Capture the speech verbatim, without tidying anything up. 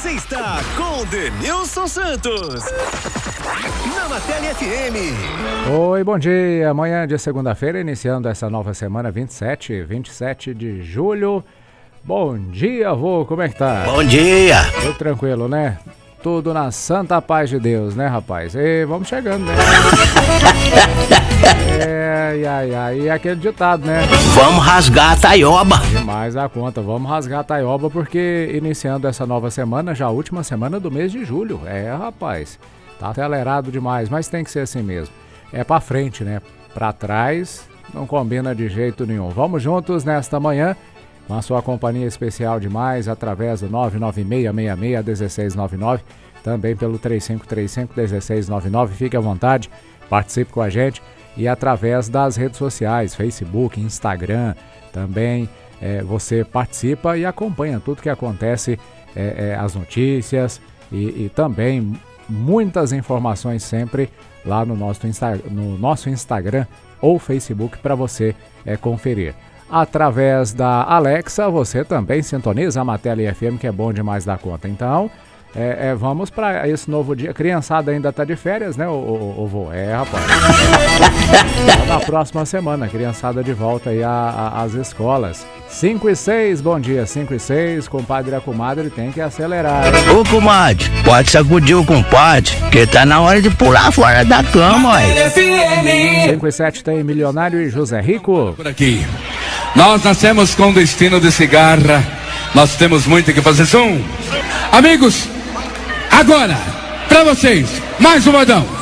Você está com Denilson Santos. Na Matéria F M. Oi, bom dia. Amanhã de segunda-feira, iniciando essa nova semana, vinte e sete, vinte e sete de julho. Bom dia, avô. Como é que tá? Bom dia. Tudo tranquilo, né? Tudo na santa paz de Deus, né, rapaz? E vamos chegando, né? É, e ai, ai, e aquele ditado, né? Vamos rasgar a taioba. Demais a conta, vamos rasgar a taioba, porque iniciando essa nova semana, já a última semana do mês de julho. É, rapaz, tá acelerado demais, mas tem que ser assim mesmo. É pra frente, né? Pra trás não combina de jeito nenhum. Vamos juntos nesta manhã, com a sua companhia especial demais, através do nove nove seis seis seis um seis nove nove, também pelo três cinco três cinco um seis nove nove, fique à vontade, participe com a gente, e através das redes sociais, Facebook, Instagram, também é, você participa e acompanha tudo que acontece, é, é, as notícias e, e também muitas informações sempre lá no nosso, Insta, no nosso Instagram ou Facebook para você é, conferir. Através da Alexa, você também sintoniza a Matéria F M, que é bom demais da conta. Então, é, é, vamos para esse novo dia. A criançada ainda tá de férias, né, ô, ô, ô vô? É, rapaz. Na próxima semana, a criançada de volta aí às escolas. cinco e seis, bom dia, cinco e seis. Compadre e a comadre tem que acelerar, hein? Ô, comadre, pode sacudir o compadre, que tá na hora de pular fora da cama, ué. cinco e sete tem Milionário e José Rico. Por aqui. Nós nascemos com destino de cigarra. Nós temos muito que fazer. Som. Amigos, agora, pra vocês, mais um modão.